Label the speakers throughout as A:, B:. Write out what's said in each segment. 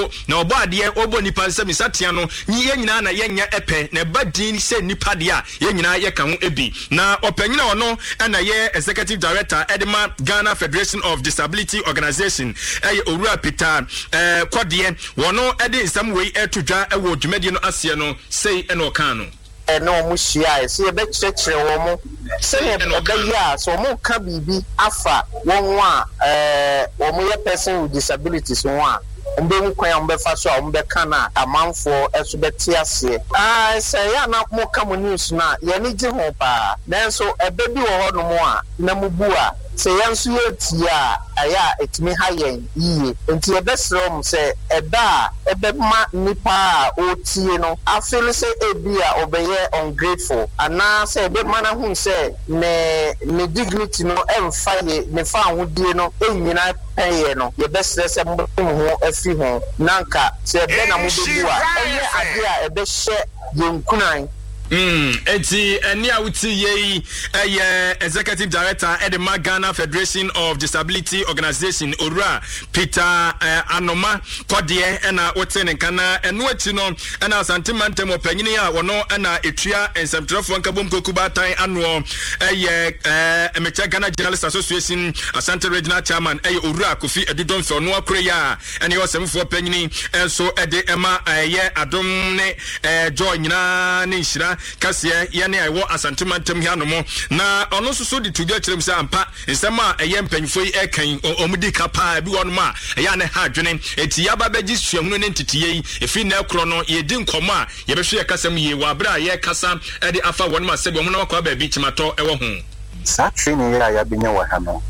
A: na obo ade obo nipa nsem satia no ye nyina na ye nya epe na badin se nipa de a ye nyina ye ka ho ebi na opanyina ono na ye executive director Edema Ghana Federation of Disability Organization Owura Peter Kodie wono ede nsam wei etudwa ewo dwumadi no ase no sei eno kan no
B: no mo hia se ye be kyekere wo mo se ye be ya so mo ka bibi afa won a wo mo ye person with disabilities won a mbe kwan mbe fa so a mbe kana amanfo eso beti ase say ya na mo ka mo news na ye ni gi ho pa nanso ebe bi wo ho no mo a na mo bu a say yanso ye tia aya etimi hayen yiye enti ebe srom say eba ebe ma nipa o tie no afeel say ebia obeye ungrateful ana say ebe ma na hu say ne dignity no emfa ye ne fa hodie no enyina peye no ye be stress mo ho afi ho nanka say ebe na mo bebu a eye ade a ebe hye yenkunan
A: eti eni awuti ye executive director Edema Ghana Federation of Disability Organization Owura Peter Anoma Kodie na wotene kana eno ati no na Asante Mantem opanyini a wono na etua ensemtrofo nkabom kokubatan ano Emecha Ghana Journalists Association Asante Regional Chairman Owura Kofi Adidon so no akure ya ene yo semfo opanyini enso ede ema adom ne joy nyina ne nhira kase ye ne ayo Asante Mantem hia no mo na ono so di tudwa kirem se ampa nsema mpanyfo yi ekan omudi kapa bi wonu ma ya ne ha adwene eti ya babaji suahunu ne ntitiye yi efi na ekro no ye di nkomo a ye behwe ye kasam ye wa bra ye kasa e de afa wonu ma se bi mo na kwa ba bi chimato ewo hu
C: sa training ya binya wa ha no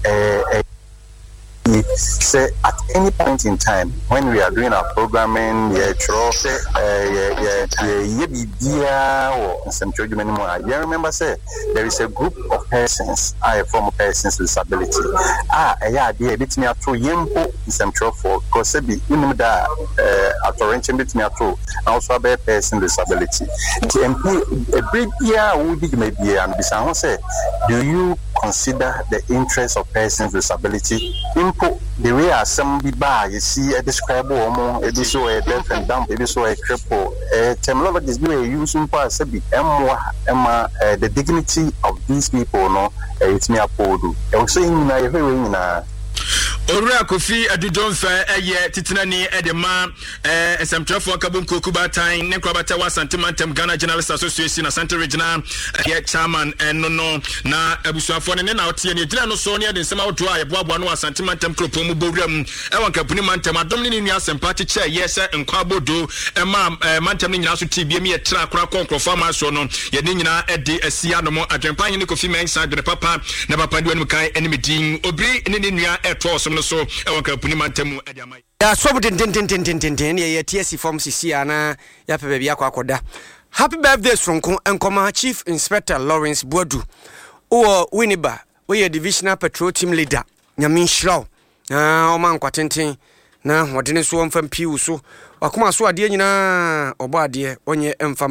C: say at any point in time when we are doing our programming you remember say there is a group of persons former persons with disability there bit me ato yempo central for because be unim da atorenche bit me ato also be person with disability a big year would be maybe and be say do you consider the interests of persons with disability the way as some be by you see a describe it is so a deaf and dumb, it is so a cripple. Terminology is using for the dignity of these people. No, it's me a podu. I was saying,
A: Owura Kofi Adidon fa titinani Edema esemtrafo kabum kokubatan ne kwabata wa Asante Mantem Ghana Journalists Association Asante Regional chairman no na abusuafo ne na otie ne gina no so ne de nsema odo a yeboabo no Asante Mantem kropo mu bowram ewon kapuni Mantem adom ne nua sempa cheche yese nkwabodo Mantem ne nyina so tibie me yetra akora konkrofo ma so no ye ne nyina ede asia no mo adwempan ne Kofi mensa de papa na papa de wanu kan enimedin obri ne nua eto so ewon kapuni Mantem adama
D: ya so den ye TSC form sisi ana ya pe bia akoda. Happy birthday Sonko Enkoma Chief Inspector Lawrence Boadu o Winiba we divisional patrol team leader Nyamin Shraw o man kwatenten na wodene so mfam piu so wakoma so ade nyina obo ade onye emfa